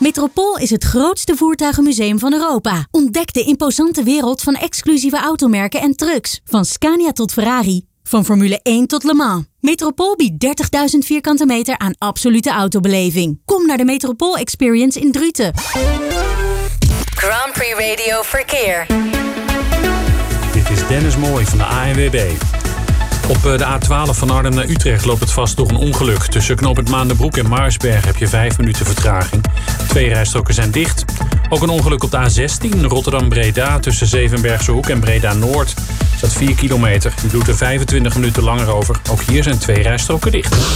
Metropool is het grootste voertuigenmuseum van Europa. Ontdek de imposante wereld van exclusieve automerken en trucks. Van Scania tot Ferrari. Van Formule 1 tot Le Mans. Metropool biedt 30.000 vierkante meter aan absolute autobeleving. Kom naar de Metropool Experience in Druten. Grand Prix Radio Verkeer. Dit is Dennis Mooij van de ANWB. Op de A12 van Arnhem naar Utrecht loopt het vast door een ongeluk. Tussen knooppunt Maandenbroek en Maarsberg heb je 5 minuten vertraging. 2 rijstroken zijn dicht. Ook een ongeluk op de A16 Rotterdam-Breda tussen Zevenbergse Hoek en Breda-Noord. Staat 4 kilometer. Je doet er 25 minuten langer over. Ook hier zijn 2 rijstroken dicht.